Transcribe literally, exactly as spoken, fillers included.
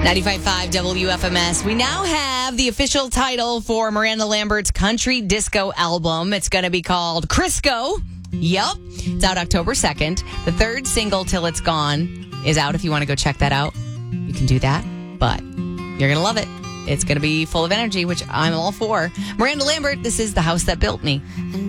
ninety-five point five W F M S. We now have the official title for Miranda Lambert's country disco album. It's going to be called Crisco. Yep. It's out October second. The third single, Till It's Gone, is out. If you want to go check that out, you can do that. But you're going to love it. It's going to be full of energy, which I'm all for. Miranda Lambert, this is The House That Built Me.